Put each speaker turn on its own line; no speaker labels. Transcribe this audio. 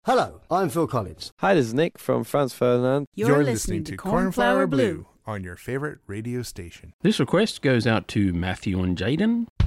Hello, I'm Phil Collins.
Hi, this is Nick from Franz Ferdinand.
You're listening to Cornflower Blue on your favorite radio station.
This request goes out to Matthew and Jaden.